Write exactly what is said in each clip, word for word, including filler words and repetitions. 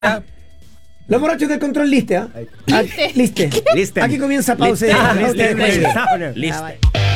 Ah, los borrachos del control liste, ¿ah? ¿eh? Liste. Liste. Aquí comienza pausa. Ah, Liste. liste. Liste.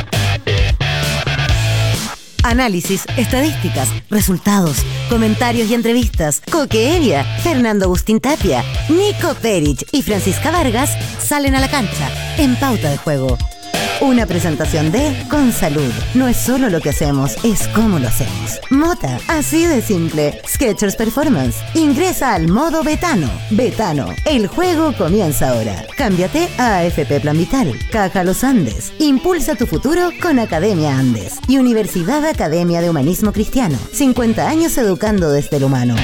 Análisis, estadísticas, resultados, comentarios y entrevistas. Coqueeria, Fernando Agustín Tapia, Nico Perich y Francisca Vargas salen a la cancha en Pauta de Juego. Una presentación de Con Salud. No es solo lo que hacemos, es cómo lo hacemos. Mota, así de simple. Skechers Performance. Ingresa al modo Betano. Betano, el juego comienza ahora. Cámbiate a A F P Plan Vital. Caja Los Andes. Impulsa tu futuro con Academia Andes. Y Universidad Academia de Humanismo Cristiano. cincuenta años educando desde el humano.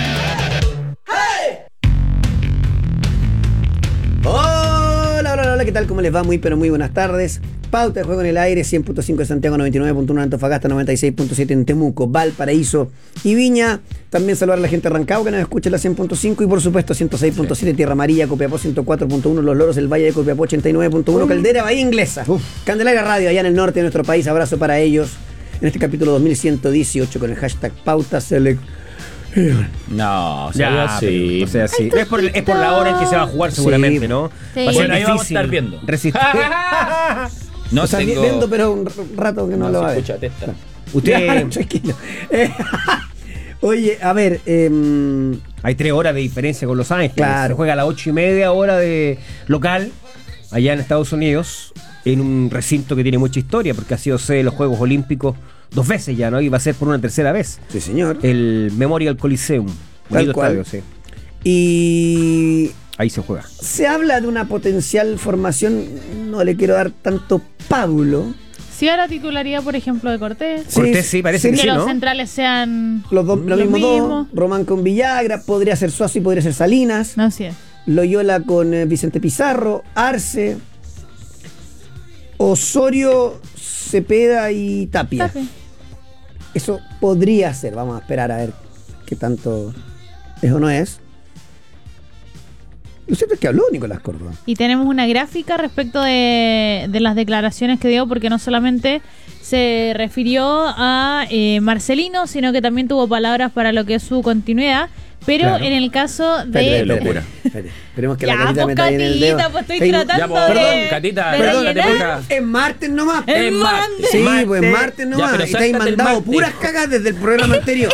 Hola, hola, hola, ¿qué tal? ¿Cómo les va? Muy, pero muy buenas tardes. Pauta de Juego en el aire, cien punto cinco en Santiago, noventa y nueve punto uno en Antofagasta, noventa y seis punto siete en Temuco, Valparaíso y Viña. También saludar a la gente de Rancagua que nos escucha en la cien punto cinco y por supuesto ciento seis punto siete Tierra Amarilla, Copiapó ciento cuatro punto uno, Los Loros, el Valle de Copiapó ochenta y nueve punto uno, Caldera, Bahía Inglesa, Uf. Candelaria Radio allá en el norte de nuestro país. Abrazo para ellos en este capítulo dos mil ciento dieciocho con el hashtag Pauta Select. No, o sea, ya, sí. Pero, o sea, sí. Es por, es por la hora en que se va a jugar seguramente, Sí. ¿no? Sí. Va a ser Bueno, ahí vamos a difícil estar viendo. resistir. No o sea, tengo... viendo, pero un rato que no, No lo se va a ver. escucha, testa. Usted, Claro, tranquilo. Eh, Oye, a ver, eh, hay tres horas de diferencia con Los Ángeles. Claro. Se juega a las ocho y media hora de local, allá en Estados Unidos, en un recinto que tiene mucha historia, porque ha sido sede de los Juegos Olímpicos dos veces ya, ¿no? Y va a ser por una tercera vez. sí, señor. El Memorial Coliseum. Bonito cual. estadio, sí. Y Ahí se juega. se habla de una potencial formación, no le quiero dar tanto pábulo. Si ahora titularía, por ejemplo, de Cortés. Cortés, sí, parece Que que sí, los ¿no? centrales sean Los dos, lo los mismo mismos. dos, Román con Villagra, podría ser Suazo y podría ser Salinas, No, sí es. Loyola con eh, Vicente Pizarro, Arce, Osorio, Cepeda y Tapia. Tape. Eso podría ser, vamos a esperar a ver qué tanto es o no es. Lo cierto es que habló Nicolás Córdoba. Y tenemos una gráfica respecto de, de las declaraciones que dio, porque no solamente se refirió a eh, Marcelino, sino que también tuvo palabras para lo que es su continuidad. Pero Claro. en el caso de... Espérate, espérate, locura. espérate. Esperemos que Ya, la Catita pues, meta bien el dedo. Catita, pues, estoy Ey, tratando Ya, pues, de... perdón, Catita, de Perdón, date rellenar. poca. es martes nomás. Es Es martes. martes. Sí, Martes. pues martes nomás. Ya, pero y te hay sáltate el mandado martes. puras cagas desde el programa anterior.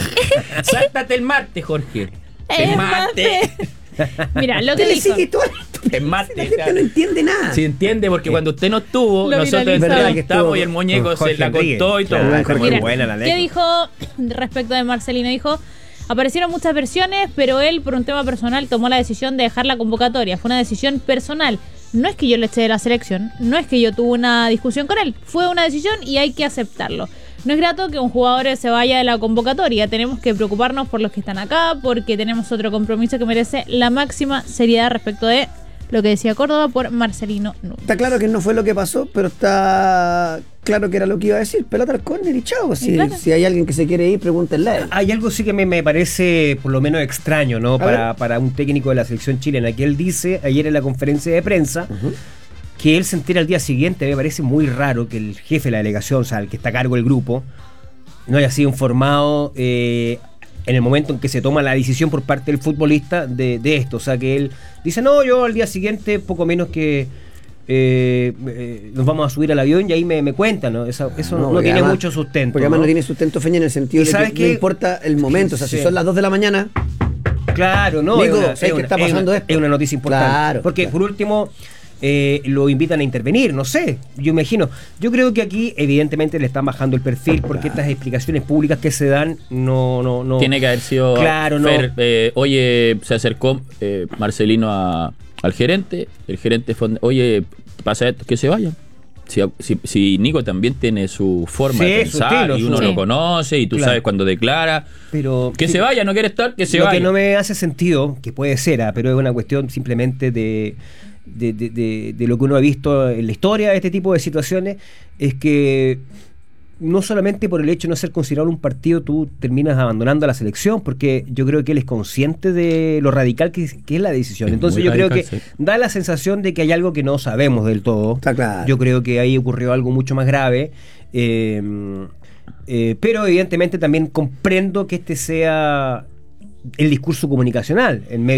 Sáltate el martes, Jorge. Es martes. Mira, lo que ¿Qué le dijo... sigue todo esto? Es martes. La gente no entiende nada. Se entiende porque cuando usted no estuvo, Lo nosotros viralizaba. Verdad que entrevistamos estuvo y el muñeco con se Jorge la Enrique. contó y todo. Claro, Jorge muy Mira, buena la ¿qué anécdota. dijo respecto de Marcelino? Dijo, aparecieron muchas versiones, pero él, por un tema personal, tomó la decisión de dejar la convocatoria. Fue una decisión personal. No es que yo le eché de la selección, no es que yo tuve una discusión con él. Fue una decisión y hay que aceptarlo. No es grato que un jugador se vaya de la convocatoria. Tenemos que preocuparnos por los que están acá, porque tenemos otro compromiso que merece la máxima seriedad respecto de lo que decía Córdoba por Marcelino Núñez. Está claro que no fue lo que pasó, pero está claro que era lo que iba a decir. Pelota al córner y chao. Si, Claro. si hay alguien que se quiere ir, pregúntenle a él. Hay algo sí que me, me parece por lo menos extraño, ¿no? A Para, ver. para un técnico de la selección chilena, que él dice ayer en la conferencia de prensa Ujú. que él se entera al día siguiente. Me parece muy raro que el jefe de la delegación, o sea, el que está a cargo del grupo, no haya sido informado eh, en el momento en que se toma la decisión por parte del futbolista de, de esto. O sea, que él dice, no, yo al día siguiente, poco menos que eh, eh, nos vamos a subir al avión y ahí me, me cuentan, ¿no? Eso, eso no, no porque tiene además- mucho sustento. Porque además ¿no? no tiene sustento, Feña, en el sentido ¿Y de sabes que qué? no importa el momento. O sea, si Sí. son las dos de la mañana, Claro, no. Nico, es una- ¿sabes es qué una- está es pasando una- esto? Es una noticia importante. Claro, Porque claro. por último eh, lo invitan a intervenir, no sé, yo imagino. Yo creo que aquí evidentemente le están bajando el perfil porque estas explicaciones públicas que se dan no, no, no. Tiene que haber sido Claro, no. Fer, eh, oye, se acercó eh, Marcelino a- al gerente, el gerente fue, oye, pasa esto, que se vayan. Si, si, si Nico también tiene su forma Sí, de su pensar estilo, y su- uno Sí. lo conoce y tú Claro. sabes cuando declara, Pero que sí, se vaya, no quiere estar, que se lo vaya. que no me hace sentido, que puede ser, ah, pero es una cuestión simplemente de, de, de- de- de lo que uno ha visto en la historia de este tipo de situaciones, es que no solamente por el hecho de no ser considerado un partido tú terminas abandonando a la selección, porque yo creo que él es consciente de lo radical que, que es la decisión. Es Entonces muy yo creo radical, que sí. da la sensación de que hay algo que no sabemos del todo. Está claro. Yo creo que ahí ocurrió algo mucho más grave. eh, eh, pero evidentemente también comprendo que este sea el discurso comunicacional en medio